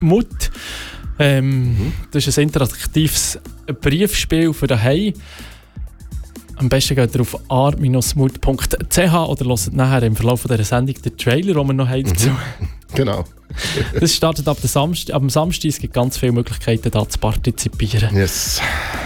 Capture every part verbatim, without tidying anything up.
Mut. Ähm, mhm. Das ist ein interaktives Briefspiel für daheim. Am besten geht ihr auf art dash mut punkt c h oder hört nachher im Verlauf dieser Sendung den Trailer, den wir noch haben dazu. Genau. Das startet ab, Samst- ab dem Samstag. Es gibt ganz viele Möglichkeiten, da zu partizipieren. Yes.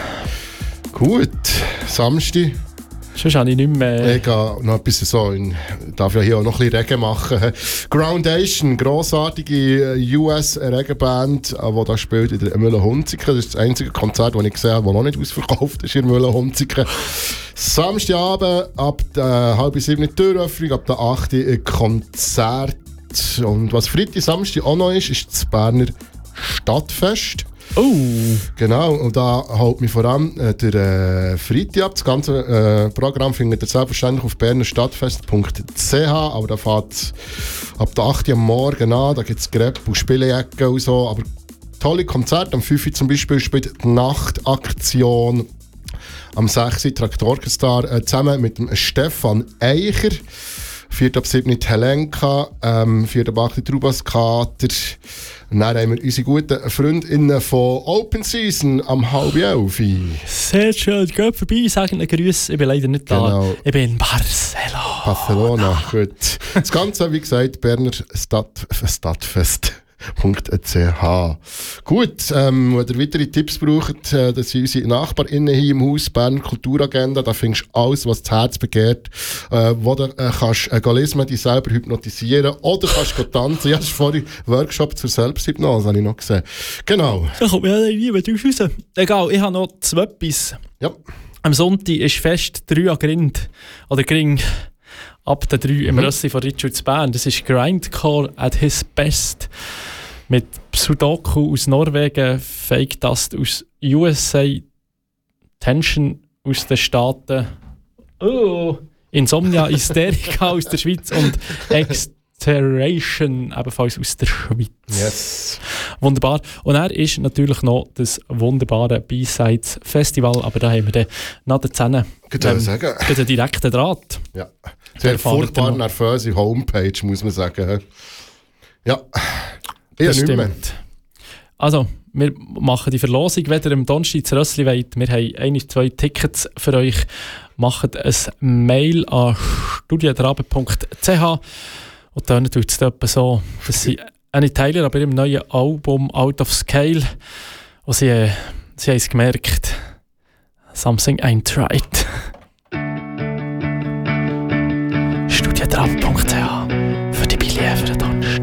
Gut. Samstag. Sonst habe ich nicht mehr... Ich gehe noch ein bisschen so, ich darf ja hier auch noch ein bisschen Reggae machen. Groundation, grossartige U S-Reggae-Band, die da spielt in der Müller-Hunziken. Das ist das einzige Konzert, das ich gesehen habe, das noch nicht ausverkauft ist in Müller-Hunziken. Samstagabend ab der halb sieben Türöffnung, ab der acht Konzert. Und was Freitag, Samstag auch noch ist, ist das Berner Stadtfest. Oh! Genau, und da hält mich vor allem äh, der äh, Freitag ab. Das ganze äh, Programm findet ihr selbstverständlich auf berner stadtfest punkt c h, aber da fährt ab der acht Uhr am Morgen an, da gibt es Grepp und Spielejecken und so, aber tolle Konzerte. Am fünf Uhr zum Beispiel spielt die Nachtaktion. Am sechs Uhr Traktorchester äh, zusammen mit dem Stefan Eicher. vier ab sieben Helenka, ähm, vier ab acht Trubaskater. Und dann haben wir unsere guten Freundinnen von Open Season am halb elf. Sehr schön, geht vorbei, sagen einen Grüß. Ich bin leider nicht da. Genau. Ich bin in Barcelona. Barcelona, gut. Das Ganze, wie gesagt, Berner Stadt, Stadtfest. .ch. Gut, ähm, wenn ihr weitere Tipps braucht, äh, das sind unsere NachbarInnen hier im Haus, Berner Kulturagenda, da findest du alles, was das Herz begehrt, äh, wo du äh, kannst äh, lesen, dich selber hypnotisieren oder kannst tanzen. Ja, das ist vorhin Workshop zur Selbsthypnose, habe ich noch gesehen. Genau. Da kommt mir ja niemand raus. Egal, ich habe noch zwei bis. Ja. Am Sonntag ist Fest drei an Grind. Oder Gring. Ab der drei mhm. im Rössi von Richards Bern. Das ist Grindcore at his best. Mit Sudoku aus Norwegen, Fake Dust aus U S A, Tension aus den Staaten, oh, Insomnia Hysterica aus der Schweiz und Exteration ebenfalls aus der Schweiz. Yes. Wunderbar. Und er ist natürlich noch das wunderbare B-Sides Festival, aber da haben wir dann nach der Zähne ähm, einen direkten Draht. Ja. Sehr furchtbar nervöse Homepage, muss man sagen. Ja. Ja, das stimmt. Mehr. Also, wir machen die Verlosung, wenn ihr am Donnerstag ins Rössli wollt. Wir haben ein, zwei Tickets für euch. Macht ein Mail an studiotrabe punkt c h und dann tut es dort so, dass sie eine Tyler bei ihrem neuen Album Out of Scale, wo sie, äh, sie haben es gemerkt, Something Ain't Right. studiotrabe punkt c h